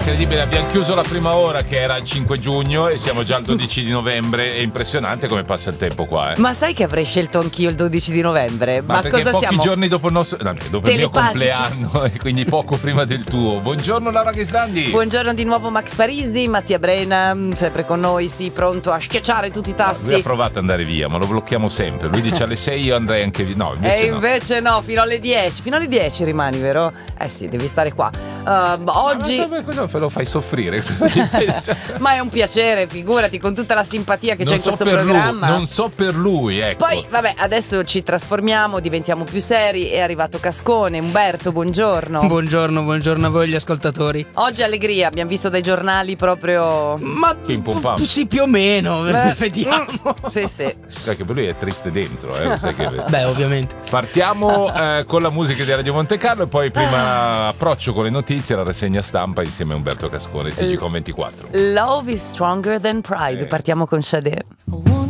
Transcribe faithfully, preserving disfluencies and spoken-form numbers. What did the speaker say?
incredibile, abbiamo chiuso la prima ora che era il cinque giugno e siamo già al dodici di novembre. È impressionante come passa il tempo qua, eh. Ma sai che avrei scelto anch'io il dodici di novembre? Ma, Ma perché cosa pochi siamo? giorni dopo il nostro no, dopo il mio compleanno e quindi poco prima del tuo. Buongiorno Laura Ghisdandi. Buongiorno di nuovo Max Parisi, Mattia Brena, sempre con noi, sì, pronto a schiacciare tutti i tasti. Lui ha provato ad andare via, ma lo blocchiamo sempre. Lui dice alle sei io andrei anche via. No, invece E invece no. no, fino alle dieci. Fino alle dieci rimani, vero? Eh sì, devi stare qua. Uh, oggi ma, ma, cosa lo fai soffrire? Ma è un piacere, figurati, con tutta la simpatia che non c'è in so questo per programma. Lui, non so per lui, ecco. Poi, vabbè, adesso ci trasformiamo, diventiamo più seri. È arrivato Cascone. Umberto, buongiorno. Buongiorno, buongiorno a voi gli ascoltatori. Oggi allegria, abbiamo visto dai giornali proprio. Ma Pim, pum, pam. sì, più o meno, Beh, vediamo. mm, sì, sì. Perché per lui è triste dentro, eh, lo sai che... Beh, ovviamente. Partiamo eh, con la musica di Radio Monte Carlo e poi prima approccio con le notizie, la rassegna stampa insieme a Umberto Cascone, T G Com ventiquattro. Love is stronger than pride. Eh. Partiamo con Sade. I